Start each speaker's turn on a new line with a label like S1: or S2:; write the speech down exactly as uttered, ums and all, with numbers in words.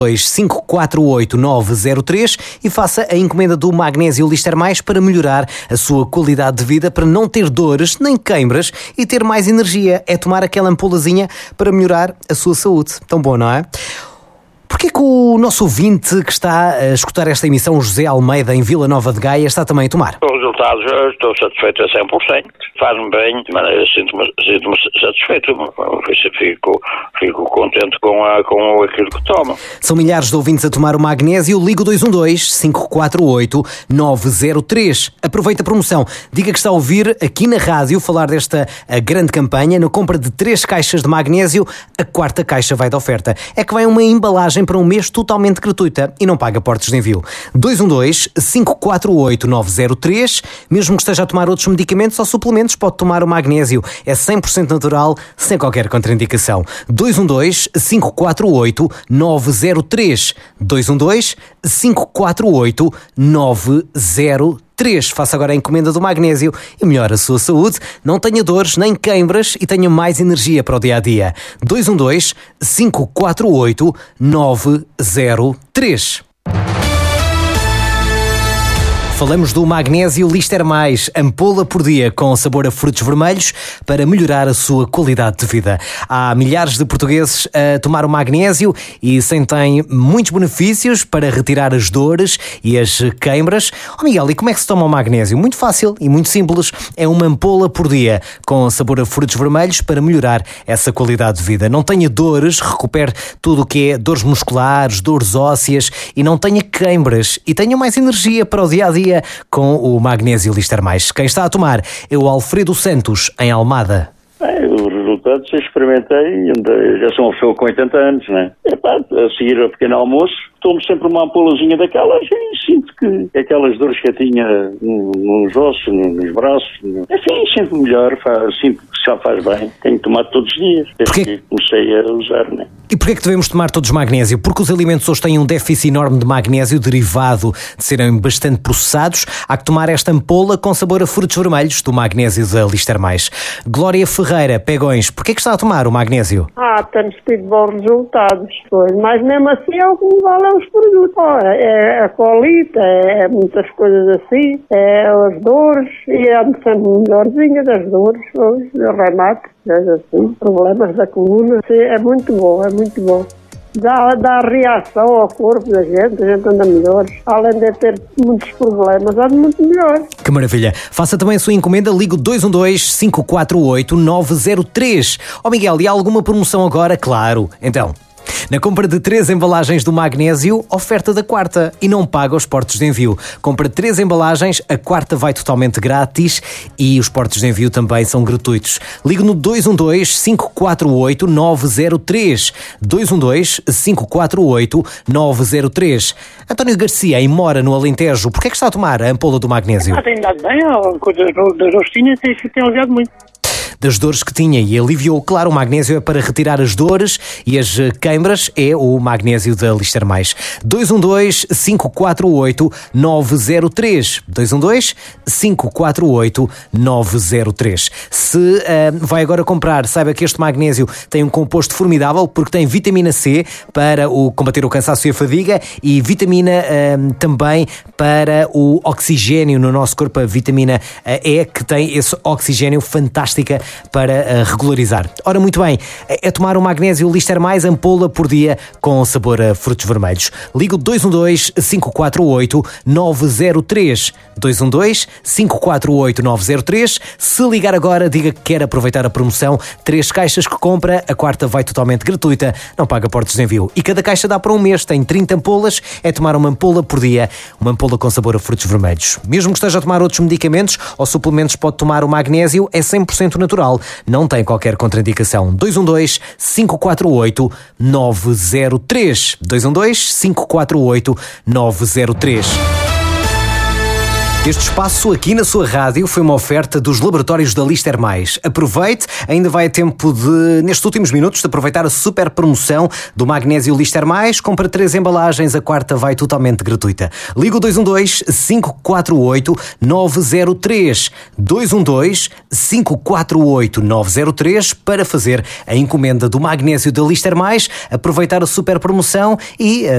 S1: dois cinco quatro oito nove zero três e faça a encomenda do Magnésio Lister Mais para melhorar a sua qualidade de vida, para não ter dores nem queimbras e ter mais energia. É tomar aquela ampulazinha para melhorar a sua saúde. Tão bom, não é? Porquê que o nosso ouvinte que está a escutar esta emissão, José Almeida, em Vila Nova de Gaia, está também a tomar?
S2: Os resultados, eu estou satisfeito a cem por cento. Faz-me bem, mas sinto-me, sinto-me satisfeito. Fico, fico contente com, a, com aquilo que tomo.
S1: São milhares de ouvintes a tomar o magnésio. Liga o dois um dois cinco quatro oito nove zero três. Aproveita a promoção. Diga que está a ouvir aqui na rádio falar desta a grande campanha. Na compra de três caixas de magnésio, a quarta caixa vai de oferta. É que vai uma embalagem para um mês totalmente gratuita e não paga portos de envio. dois um dois cinco quatro oito nove zero três. Mesmo que esteja a tomar outros medicamentos ou suplementos, pode tomar o magnésio. É cem por cento natural, sem qualquer contraindicação. dois um dois cinco quatro oito nove zero três. dois um dois cinco quatro oito nove zero três. Faça agora a encomenda do magnésio e melhore a sua saúde. Não tenha dores nem queimbras e tenha mais energia para o dia-a-dia. dois um dois cinco quatro oito nove zero três. Falamos do Magnésio Lister Mais, ampola por dia com sabor a frutos vermelhos para melhorar a sua qualidade de vida. Há milhares de portugueses a tomar o magnésio e sentem muitos benefícios para retirar as dores e as queimbras. Oh Miguel, e como é que se toma o magnésio? Muito fácil e muito simples. É uma ampola por dia com sabor a frutos vermelhos para melhorar essa qualidade de vida. Não tenha dores, recupere tudo o que é dores musculares, dores ósseas e não tenha queimbras e tenha mais energia para o dia-a-dia com o Magnésio Lister Mais. Quem está a tomar é o Alfredo Santos, em Almada.
S3: É, os resultados eu experimentei, já sou uma pessoa com oitenta anos, né? É pá, a seguir ao pequeno almoço, tomo sempre uma ampulazinha daquelas e sinto que aquelas dores que eu tinha nos ossos, nos braços, enfim, sinto melhor, faz, sinto que já faz bem. Tenho tomado todos os dias, desde
S1: Porquê?
S3: que comecei a usar, né?
S1: E porquê é que devemos tomar todos magnésio? Porque os alimentos hoje têm um déficit enorme de magnésio derivado de serem bastante processados. Há que tomar esta ampola com sabor a frutos vermelhos do Magnésio da Lister Mais. Glória Ferreira, Pegões, porquê é que está a tomar o magnésio?
S4: Ah, temos tido bons resultados, pois, mas mesmo assim é o que me vale os produtos. Oh, é a colite, é, é muitas coisas assim, é as dores, e ando sempre melhorzinha das dores, hoje, remate, assim, problemas da coluna. Sim, é muito bom, é muito bom. Dá, dá reação ao corpo da gente, a gente anda melhor. Além de ter muitos problemas, anda muito melhor.
S1: Que maravilha. Faça também a sua encomenda, ligue dois um dois cinco quatro oito nove zero três. Ó oh Miguel, e há alguma promoção agora? Claro. Então, na compra de três embalagens do magnésio, oferta da quarta e não paga os portos de envio. Compra três embalagens, a quarta vai totalmente grátis e os portos de envio também são gratuitos. Ligue no dois um dois cinco quatro oito nove zero três. dois um dois cinco quatro oito nove zero três. António Garcia, em Mora, no Alentejo, porquê é que está a tomar a ampola do magnésio?
S5: Ah, tem dado bem, a coisa das rostinhas tem, tem aliviado muito.
S1: Das dores que tinha e aliviou. Claro, o magnésio é para retirar as dores e as queimbras, é o Magnésio da Lister Mais. dois um dois cinco quatro oito nove zero três. dois um dois cinco quatro oito nove zero três. Se uh, vai agora comprar, saiba que este magnésio tem um composto formidável porque tem vitamina C para o, combater o cansaço e a fadiga e vitamina uh, também para o oxigênio no nosso corpo. A vitamina uh, E, que tem esse oxigênio fantástica para uh, regularizar. Ora, muito bem, é tomar o Magnésio Lister Mais, ampola por dia com sabor a frutos vermelhos. Liga o dois um dois cinco quatro oito nove zero três. dois um dois cinco quatro oito nove zero três. Se ligar agora, diga que quer aproveitar a promoção. Três caixas que compra, a quarta vai totalmente gratuita, não paga portos de envio. E cada caixa dá para um mês, tem trinta ampolas, é tomar uma ampola por dia, uma ampola com sabor a frutos vermelhos. Mesmo que esteja a tomar outros medicamentos ou suplementos, pode tomar o magnésio, é cem por cento natural. Não tem qualquer contraindicação. dois um dois cinco quatro oito nove zero três. dois um dois cinco quatro oito nove zero três. Este espaço aqui na sua rádio foi uma oferta dos laboratórios da Lister Mais. Aproveite, ainda vai a tempo de, nestes últimos minutos, de aproveitar a super promoção do Magnésio Lister Mais. Compra três embalagens, a quarta vai totalmente gratuita. Liga o dois um dois cinco quatro oito nove zero três. dois um dois cinco quatro oito nove zero três para fazer a encomenda do Magnésio da Lister Mais, aproveitar a super promoção e